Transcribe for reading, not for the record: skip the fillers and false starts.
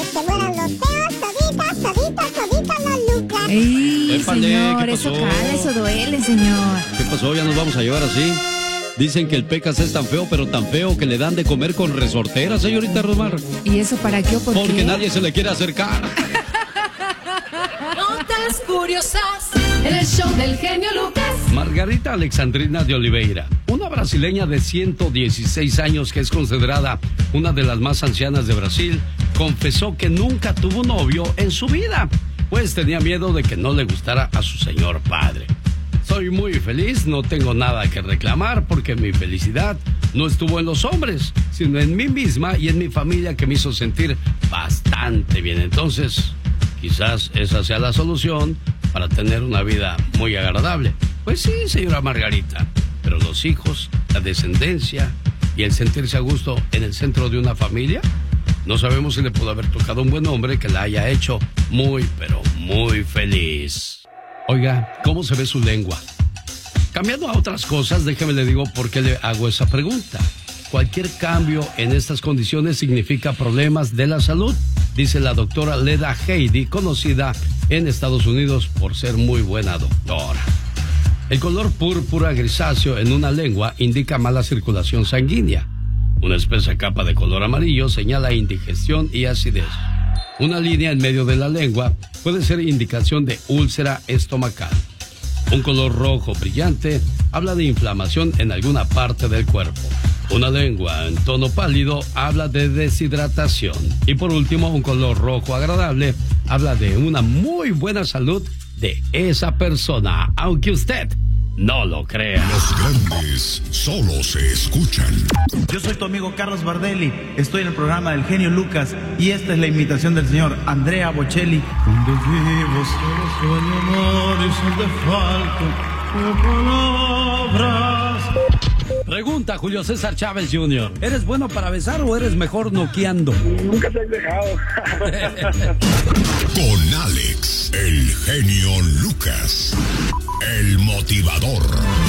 que se mueran los feos, toditos los Lucas. ¡Ey, Épale, señor! ¿qué Eso pasó? cala, eso duele, señor. ¿Qué pasó? ¿Ya nos vamos a llevar así? Dicen que el Pecas es tan feo, pero tan feo que le dan de comer con resortera, señorita Rosmar. ¿Y eso para qué o por Porque qué? nadie se le quiere acercar. Notas curiosas en el show del genio Lucas. Margarita Alexandrina de Oliveira, una brasileña de 116 años que es considerada una de las más ancianas de Brasil, confesó que nunca tuvo novio en su vida, pues tenía miedo de que no le gustara a su señor padre. Soy muy feliz, no tengo nada que reclamar porque mi felicidad no estuvo en los hombres, sino en mí misma y en mi familia que me hizo sentir bastante bien. Entonces, quizás esa sea la solución para tener una vida muy agradable. Pues sí, señora Margarita, pero los hijos, la descendencia y el sentirse a gusto en el centro de una familia, no sabemos si le pudo haber tocado un buen hombre que la haya hecho muy, pero muy feliz. Oiga, ¿cómo se ve su lengua? Cambiando a otras cosas, déjeme le digo por qué le hago esa pregunta. Cualquier cambio en estas condiciones significa problemas de la salud, dice la doctora Leda Heidi, conocida en Estados Unidos por ser muy buena doctora. El color púrpura grisáceo en una lengua indica mala circulación sanguínea. Una espesa capa de color amarillo señala indigestión y acidez. Una línea en medio de la lengua puede ser indicación de úlcera estomacal. Un color rojo brillante habla de inflamación en alguna parte del cuerpo. Una lengua en tono pálido habla de deshidratación. Y por último, un color rojo agradable habla de una muy buena salud de esa persona, aunque usted no lo crea. Los grandes solo se escuchan. Yo soy tu amigo Carlos Bardelli, estoy en el programa del genio Lucas y esta es la imitación del señor Andrea Bocelli. Cuando vivo solo sueño amor y son de falta de palabras. Pregunta Julio César Chávez Jr. ¿Eres bueno para besar o eres mejor noqueando? Nunca te has dejado. Con Alex, el genio Lucas, el motivador.